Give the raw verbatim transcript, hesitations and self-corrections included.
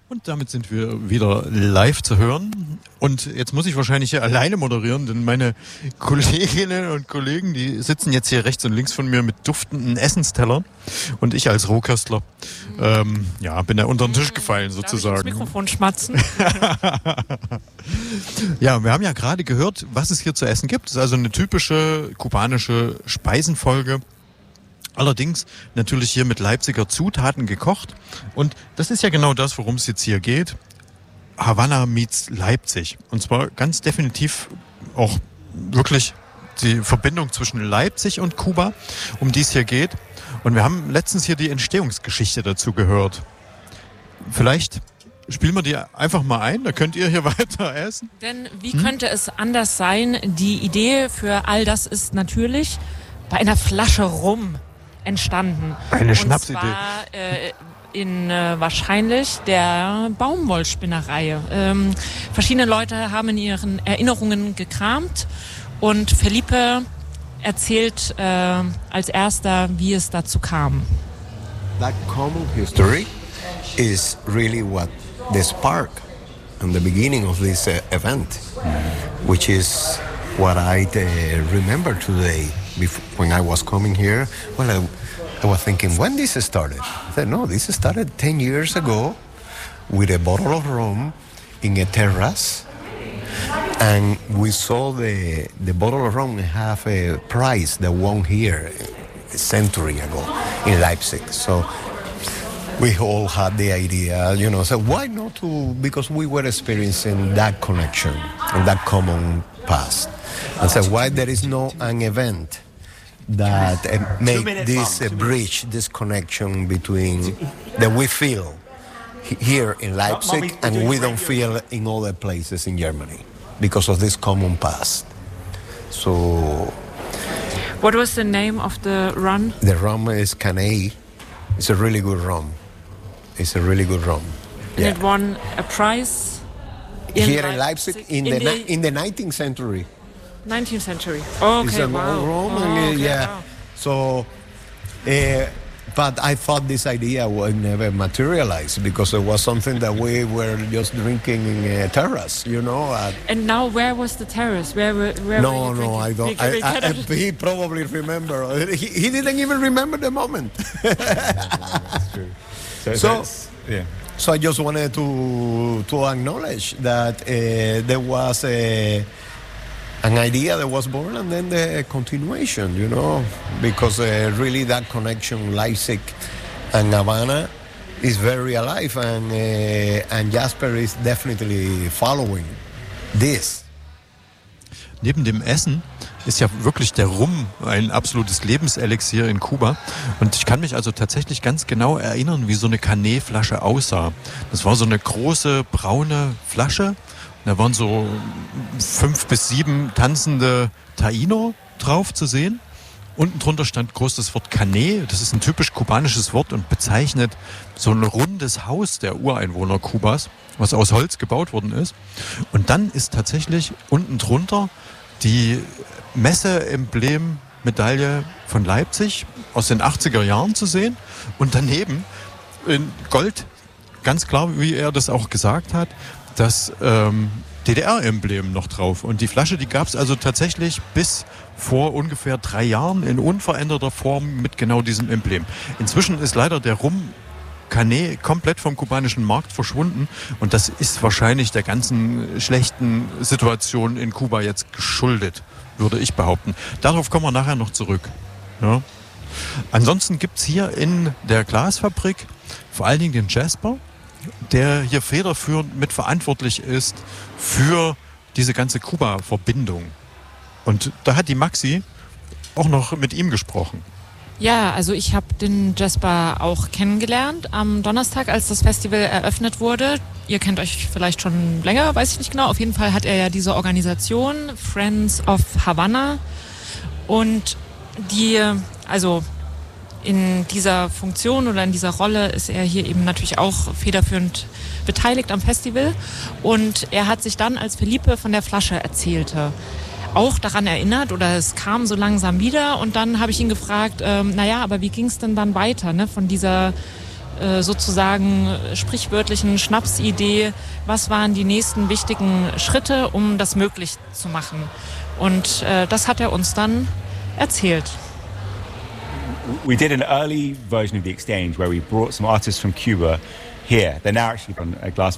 Und damit sind wir wieder live zu hören. Und jetzt muss ich wahrscheinlich hier alleine moderieren, denn meine Kolleginnen und Kollegen, die sitzen jetzt hier rechts und links von mir mit duftenden Essenstellern. Und ich als Rohköstler, ähm, ja, bin da unter den Tisch gefallen sozusagen. Darf ich ins Mikrofon schmatzen? Ja, wir haben ja gerade gehört, was es hier zu essen gibt. Das ist also eine typische kubanische Speisenfolge. Allerdings natürlich hier mit Leipziger Zutaten gekocht. Und das ist ja genau das, worum es jetzt hier geht. Havanna meets Leipzig. Und zwar ganz definitiv auch wirklich die Verbindung zwischen Leipzig und Kuba, um die es hier geht. Und wir haben letztens hier die Entstehungsgeschichte dazu gehört. Vielleicht spielen wir die einfach mal ein, da könnt ihr hier weiter essen. Denn wie hm? könnte es anders sein? Die Idee für all das ist natürlich bei einer Flasche Rum entstanden. Eine Schnapsidee. Und zwar äh, in äh, wahrscheinlich der Baumwollspinnerei. Ähm, verschiedene Leute haben in ihren Erinnerungen gekramt und Felipe erzählt äh, als erster, wie es dazu kam. That common history is really what the spark and the beginning of this uh, event, which is what I uh, remember today. Before, when I was coming here, well, I, I was thinking, when this started? I said, no, this started ten years ago with a bottle of rum in a terrace. And we saw the, the bottle of rum have a prize that won here a century ago in Leipzig. So we all had the idea, you know, so why not to, because we were experiencing that connection and that common past. And so why there is no an event that uh, make this uh, bridge, this connection between that we feel he- here in Leipzig and we don't feel in other places in Germany because of this common past. So What was the name of the run? the rum is Caney. It's a really good rum. It's a really good rum. And it won a prize in Here in Leipzig in, in the, the ni- in the nineteenth century. nineteenth century. Oh, It's okay, an wow. old Roman, Oh, uh, okay, yeah. wow. So, uh, but I thought this idea would never materialize because it was something that we were just drinking in a terrace, you know. At, And now, where was the terrace? Where were? Where no, were you no, drinking? I don't. We- I, we I, cannot- he probably remember. He, he didn't even remember the moment. That's true. So, So- it's- yeah. So I just wanted to to acknowledge that uh, there was a, an idea that was born and then the continuation, you know, because uh, really that connection, Leipzig and Havana, is very alive, and uh, and Jasper is definitely following this. Neben dem Essen ist ja wirklich der Rum ein absolutes Lebenselixier in Kuba. Und ich kann mich also tatsächlich ganz genau erinnern, wie so eine Caney-Flasche aussah. Das war so eine große braune Flasche. Da waren so fünf bis sieben tanzende Taíno drauf zu sehen. Unten drunter stand groß das Wort Caney. Das ist ein typisch kubanisches Wort und bezeichnet so ein rundes Haus der Ureinwohner Kubas, was aus Holz gebaut worden ist. Und dann ist tatsächlich unten drunter die Messe-Emblem-Medaille von Leipzig aus den achtziger Jahren zu sehen. Und daneben in Gold, ganz klar, wie er das auch gesagt hat, das ähm, D D R-Emblem noch drauf. Und die Flasche, die gab es also tatsächlich bis vor ungefähr drei Jahren in unveränderter Form mit genau diesem Emblem. Inzwischen ist leider der Rum Caney komplett vom kubanischen Markt verschwunden und das ist wahrscheinlich der ganzen schlechten Situation in Kuba jetzt geschuldet, würde ich behaupten. Darauf kommen wir nachher noch zurück. Ja. Ansonsten gibt es hier in der Glasfabrik vor allen Dingen den Jasper, der hier federführend mitverantwortlich ist für diese ganze Kuba-Verbindung. Und da hat die Maxi auch noch mit ihm gesprochen. Ja, also ich habe den Jasper auch kennengelernt am Donnerstag, als das Festival eröffnet wurde. Ihr kennt euch vielleicht schon länger, weiß ich nicht genau. Auf jeden Fall hat er ja diese Organisation Friends of Havana und die, also in dieser Funktion oder in dieser Rolle ist er hier eben natürlich auch federführend beteiligt am Festival. Und er hat sich dann, als Felipe von der Flasche erzählte, auch daran erinnert oder es kam so langsam wieder und dann habe ich ihn gefragt, ähm, naja, aber wie ging es denn dann weiter, ne? Von dieser äh, sozusagen sprichwörtlichen Schnapsidee, was waren die nächsten wichtigen Schritte, um das möglich zu machen. Und äh, das hat er uns dann erzählt. We did an early version of the exchange where we brought some artists from Cuba here. They're now actually on a glass